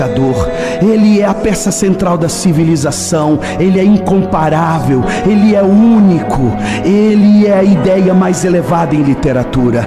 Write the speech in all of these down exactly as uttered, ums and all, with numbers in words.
Ele é a peça central da civilização, ele é incomparável, ele é único, ele é a ideia mais elevada em literatura.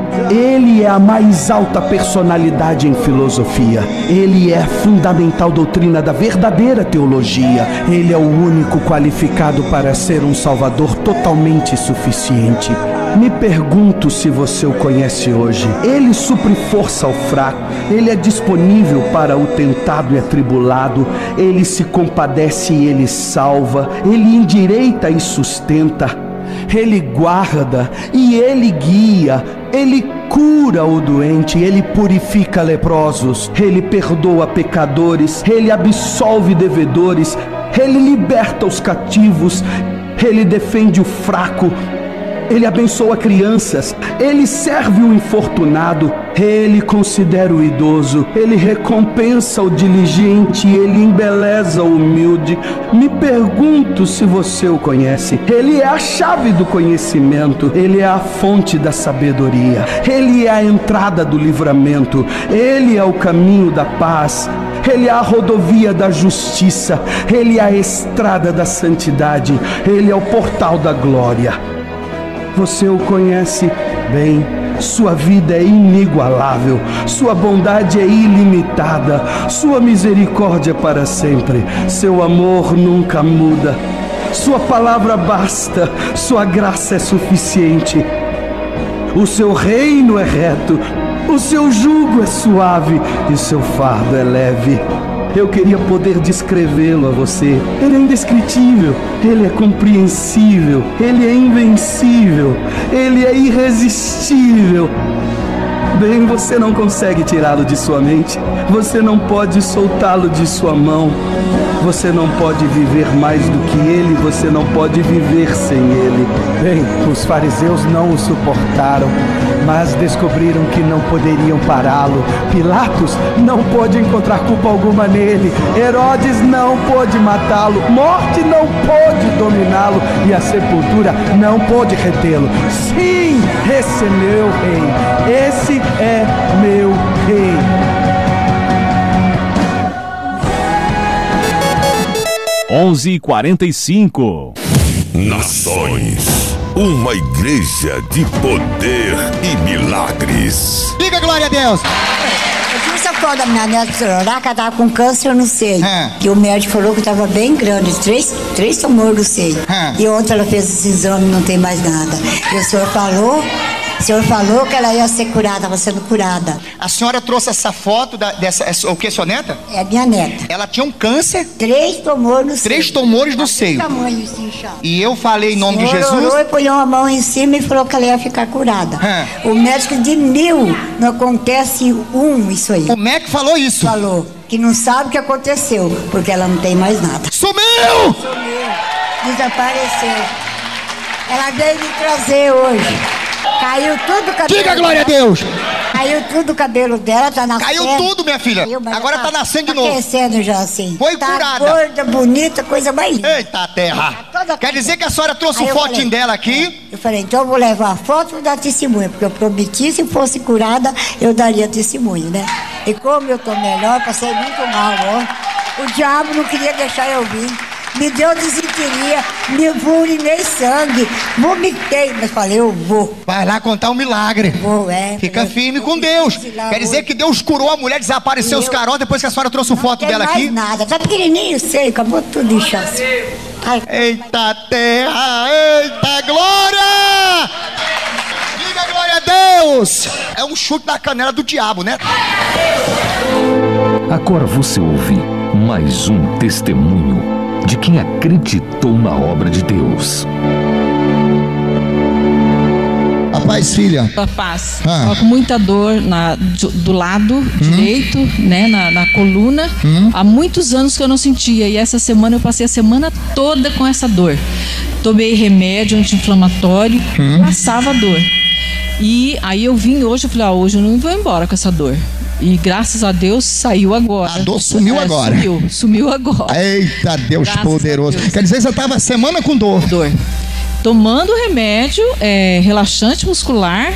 Ele é a mais alta personalidade em filosofia. Ele é a fundamental doutrina da verdadeira teologia. Ele é o único qualificado para ser um salvador totalmente suficiente. Me pergunto se você o conhece hoje. Ele supre força ao fraco. Ele é disponível para o tentado e atribulado. Ele se compadece e ele salva. Ele endireita e sustenta. Ele guarda e ele guia. Ele cura o doente, ele purifica leprosos, ele perdoa pecadores, ele absolve devedores, ele liberta os cativos, ele defende o fraco, ele abençoa crianças, ele serve o infortunado, ele considera o idoso, ele recompensa o diligente, ele embeleza o humilde. Me pergunto se você o conhece. Ele é a chave do conhecimento, ele é a fonte da sabedoria, ele é a entrada do livramento, ele é o caminho da paz, ele é a rodovia da justiça, ele é a estrada da santidade, ele é o portal da glória. Você o conhece bem, sua vida é inigualável, sua bondade é ilimitada, sua misericórdia para sempre, seu amor nunca muda, sua palavra basta, sua graça é suficiente, o seu reino é reto, o seu jugo é suave e seu fardo é leve. Eu queria poder descrevê-lo a você. Ele é indescritível, ele é compreensível, ele é invencível, ele é irresistível. Bem, você não consegue tirá-lo de sua mente, você não pode soltá-lo de sua mão, você não pode viver mais do que ele, você não pode viver sem ele. Bem, os fariseus não o suportaram, mas descobriram que não poderiam pará-lo. Pilatos não pôde encontrar culpa alguma nele, Herodes não pôde matá-lo, morte não pôde dominá-lo e a sepultura não pôde retê-lo. Sim, esse é meu rei, esse é meu rei. onze e quarenta e cinco. Nações, uma igreja de poder e milagres. Diga glória a Deus. Eu fiz essa foto da minha neta pra orar, que ela tava com câncer no seio. É. Que o médico falou que tava bem grande, três, três tumores do seio. É. E ontem ela fez esse exame e não tem mais nada. E o senhor falou, o senhor falou que ela ia ser curada, estava sendo curada. A senhora trouxe essa foto da, dessa, essa, o que, sua neta? É minha neta. Ela tinha um câncer. Três tumores no seio. Três tumores no seio. Tamanho, assim, e eu falei em nome de Jesus. Orou e pôs uma mão em cima e falou que ela ia ficar curada. É. O médico de mil, não acontece um isso aí. O médico falou isso. Falou que não sabe o que aconteceu, porque ela não tem mais nada. Sumiu! Sumiu. Desapareceu. Ela veio me trazer hoje. Caiu tudo o cabelo. Diga glória a Deus. Caiu tudo o cabelo dela, tá nascendo. Caiu tudo, minha filha. Caiu, agora tá, tá nascendo de novo. Crescendo já assim. Foi tá curada. Gorda, bonita, coisa mais linda. Eita terra. Tá Quer dizer que a senhora trouxe Aí um fotinho falei, dela aqui? Eu falei, então eu vou levar a foto e dar testemunho, porque eu prometi, se fosse curada, eu daria testemunho, né? E como eu tô melhor, passei muito mal, ó. O diabo não queria deixar eu vir. Me deu desinteria, me urinei sangue, vomitei, mas falei, eu vou. Vai lá contar um milagre. Vou, é. Fica eu, firme eu, com eu, Deus. Lá, Quer dizer que Deus curou a mulher, desapareceu eu, os caroços depois que a senhora trouxe foto não dela mais aqui? Nada, tá pequenininho, sei, acabou tudo inchaço. Eita terra, eita glória! Diga glória a Deus! É um chute na canela do diabo, né? Agora você ouve mais um testemunho de quem acreditou na obra de Deus. A paz, filha. A paz. Ah. Tava com muita dor na, do, do lado hum. direito, né, na, na coluna. Hum. Há muitos anos que eu não sentia. E essa semana eu passei a semana toda com essa dor. Tomei remédio anti-inflamatório, hum. passava a dor. E aí eu vim hoje, eu falei, ah, hoje eu não vou embora com essa dor. E graças a Deus saiu agora. A dor sumiu é, agora. Sumiu, sumiu agora. Eita Deus graças poderoso. Deus. Quer dizer, você estava semana com dor. Dor. Tomando remédio, é, relaxante muscular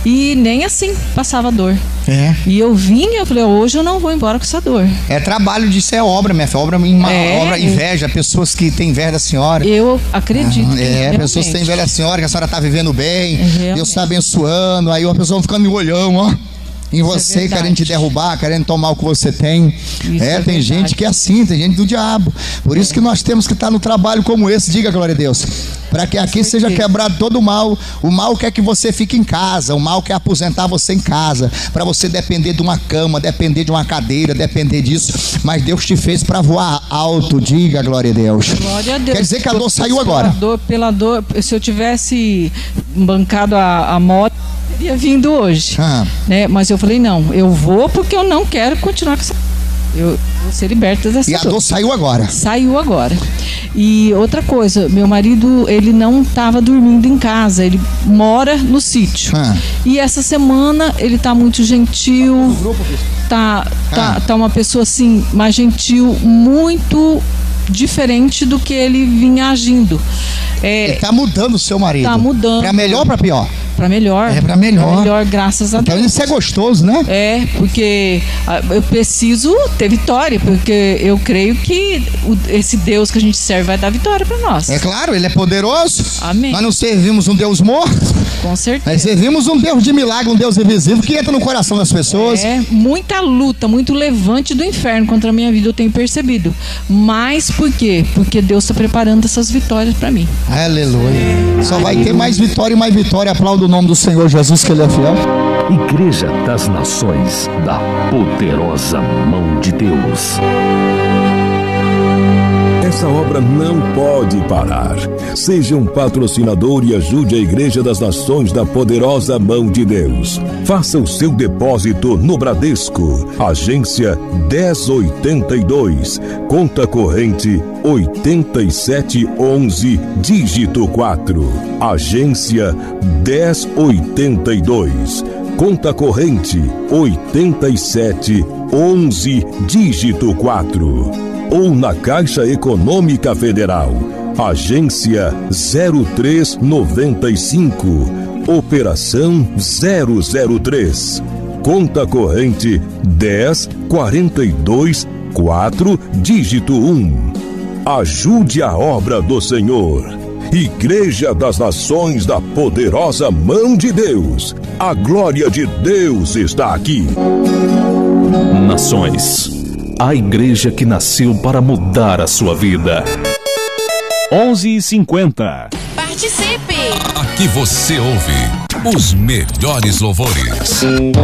E nem assim passava dor. É. E eu vinha, eu falei, hoje eu não vou embora com essa dor. É trabalho disso, é obra, minha filha. Obra, uma É. obra inveja, pessoas que têm inveja da senhora. Eu acredito. Ah, que é, realmente. pessoas que têm inveja da senhora, que a senhora tá vivendo bem, Realmente. Deus tá abençoando, aí uma pessoa ficando em olhão, ó. Em você, é querendo te derrubar, querendo tomar o que você tem. Isso é, é tem verdade. gente que é assim, tem gente do diabo. Por isso que nós temos que estar no trabalho como esse, diga glória a Deus. Para que aqui seja quebrado todo o mal. O mal quer que você fique em casa, o mal quer aposentar você em casa, para você depender de uma cama, depender de uma cadeira, depender disso. Mas Deus te fez para voar alto, diga glória a Deus. Glória a Deus. Quer dizer que a dor saiu Pela agora. Dor, pela dor, se eu tivesse bancado a, a moto, teria vindo hoje. Ah. Né? Mas eu falei, não, eu vou porque eu não quero continuar com essa. Eu vou ser liberta dessa E a dor saiu agora. Saiu agora. E outra coisa, meu marido, ele não estava dormindo em casa, ele mora no sítio. Ah. E essa semana ele tá muito gentil, tá, tá, Ah. tá uma pessoa assim, mais gentil, muito diferente do que ele vinha agindo. É, Ele tá mudando o seu marido. Tá mudando. Pra melhor ou pra pior? Pra melhor. É pra melhor. Pra melhor, graças a Então Deus. isso é gostoso, né? É, porque ah, eu preciso ter vitória, porque eu creio que o- esse Deus que a gente serve vai dar vitória pra nós. É claro, ele é poderoso. Amém. Nós não servimos um Deus morto, Com certeza. nós servimos um Deus de milagre, um Deus invisível que entra no coração das pessoas. É muita luta, muito levante do inferno contra a minha vida, eu tenho percebido. Mas por quê? Porque Deus está preparando essas vitórias pra mim. Aleluia. Só vai ter mais vitória e mais vitória. Aplauda o nome do Senhor Jesus, que ele é fiel. Igreja das Nações da Poderosa Mão de Deus. Essa obra não pode parar. Seja um patrocinador e ajude a Igreja das Nações da Poderosa Mão de Deus. Faça o seu depósito no Bradesco, agência dez oitenta e dois, conta corrente oitenta e sete onze, dígito quatro. Agência dez oitenta e dois, conta corrente oitenta e sete onze, dígito quatro. Ou na Caixa Econômica Federal, agência zero três noventa e cinco, operação zero zero três, conta corrente dez quarenta e dois quatro, dígito um. Ajude a obra do Senhor. Igreja das Nações da Poderosa Mão de Deus. A glória de Deus está aqui. Nações. A igreja que nasceu para mudar a sua vida. onze e cinquenta. Participe! Aqui você ouve os melhores louvores.